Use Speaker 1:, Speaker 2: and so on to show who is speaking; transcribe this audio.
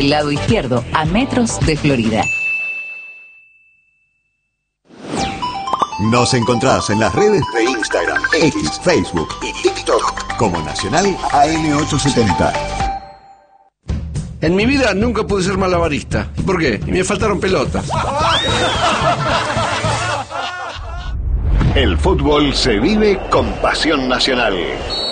Speaker 1: Lado izquierdo, a metros de Florida.
Speaker 2: Nos encontrás en las redes de Instagram, X, Facebook y TikTok como Nacional AM870.
Speaker 3: En mi vida nunca pude ser malabarista. ¿Por qué? Y me faltaron pelotas.
Speaker 2: El fútbol se vive con pasión nacional.